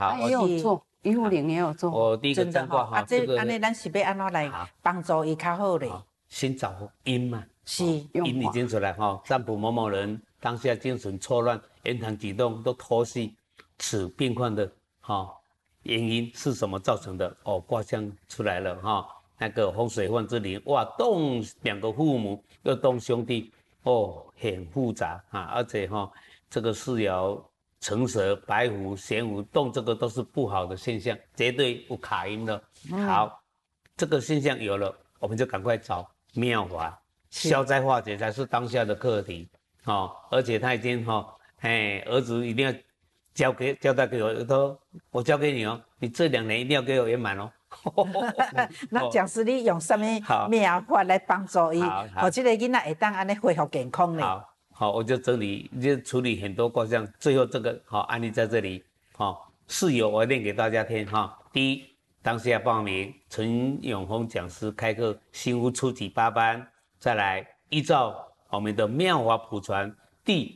好， 也有做，150也有做。 我第一个占卦哈， 这安尼咱是要安怎来帮助伊较好嘞？ 先找阴嘛， 是阴已经出来哈，占卜某某人当下精神错乱，言谈举动都脱序，此病患的原因是什么造成的？卦象出来了哈，那个风水患之灵，哇，动2个父母又动兄弟，很复杂啊，而且这个四爻成蛇、白虎、玄虎动这个都是不好的现象，绝对有卡音了。好，这个现象有了，我们就赶快找妙法，消灾化解才是当下的课题而且他已经儿子一定要交代给我交给你你这2年一定要给我圆满那讲师你用什么妙法来帮助伊，让这个囡仔会当安尼恢复健康呢？ 好，我就处理很多卦象，最后这个案例在这里事由我念给大家听第一，当下报名陈永峰讲师开课新屋初级8班，再来依照我们的妙法普传第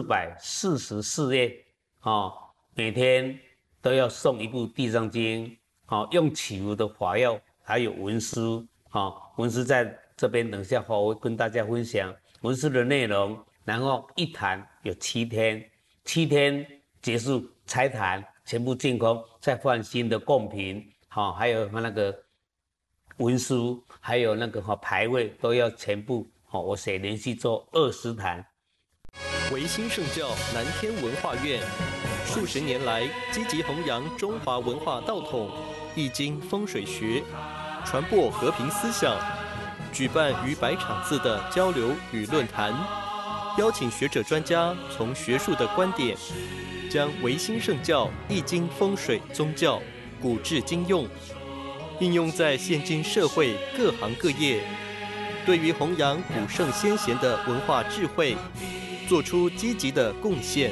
444页每天都要诵一部地藏经用祈福的法要还有文书文书在这边等下我会跟大家分享文书的内容，然后一坛有7天，7天结束拆坛全部净空，再换新的贡品还有那个文书，还有那个牌位都要全部我写连续做20坛。 维新圣教南天文化院数十年来积极弘扬中华文化道统、易经风水学，传播和平思想，举办逾100场次的交流与论坛，邀请学者专家从学术的观点，将维新圣教易经风水宗教古至今用，应用在现今社会各行各业，对于弘扬古圣先贤的文化智慧做出积极的贡献。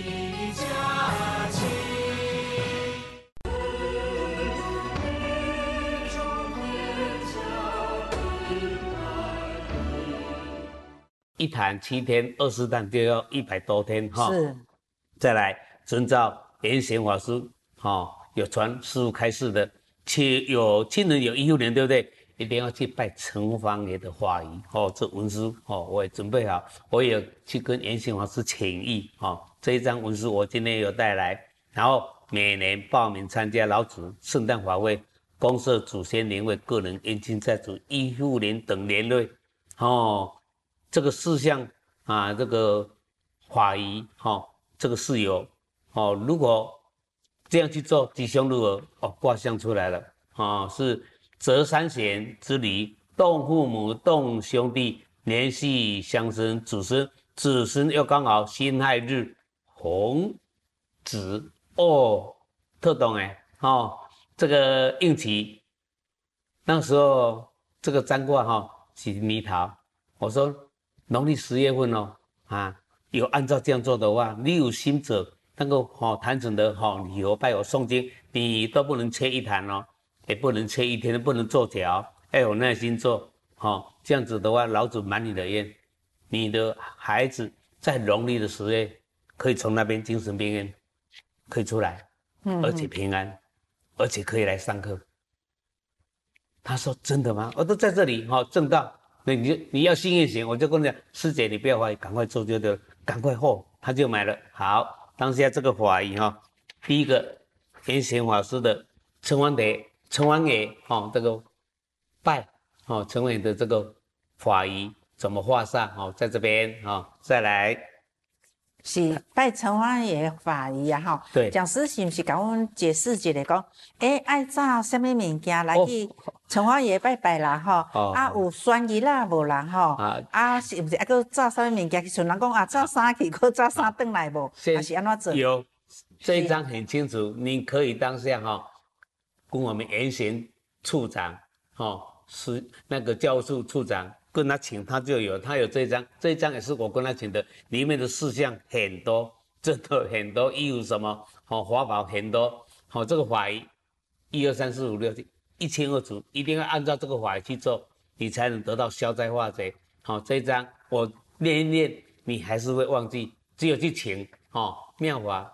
一坛7天，20坛就要100多天是， 再来遵照圆贤法师有传师父开示的，有亲人有医护人，对不对？一定要去拜城隍爷的法仪这文书我也准备好，我也去跟圆贤法师请益这一张文书我今天有带来，然后每年报名参加老子圣诞法会、公社祖先灵位、个人冤亲债主、医护人等连累这个事项这个法仪这个事由如果这样去做，吉凶如何卦象出来了是择3贤之礼，动父母，动兄弟，连续相生，子孙又刚好辛亥日，红紫特懂这个应期那时候这个占卦是泥桃，我说农历10月份有按照这样做的话，你有心者那个坛城的礼佛拜我诵经，你都不能缺一坛也不能缺1天，不能做脚，要有耐心做这样子的话，老子满你的愿，你的孩子在农历的10月可以从那边精神病院可以出来，而且平安，而且可以来上课。他说真的吗？我都在这里正道，你要信愿行，我就跟你讲，师姐你不要怀疑，赶快做就对了，赶快他就买了。好，当下这个法仪第一个圆贤法师的城隍爷这个拜城隍爷的这个法仪怎么画煞在这边再来是拜城隍爷法仪对， 讲师是不是跟我们解释一下讲爱找什么物件来去城隍爷拜拜啦有选日啦无啦是不是还佫找什么物件去？像人讲找衫去，佫找衫转来无？还是安怎做？ 有这一张很清楚，你可以当下跟我们圆贤处长是那个教务处处长跟他请，他有这一张，这一张也是我跟他请的，里面的事项很多，真的很多，义务什么法宝很多这个法仪1、2、3、4、5、6 1000组，一定要按照这个法仪去做，你才能得到消灾化解这一张我念一念，你还是会忘记，只有去请妙法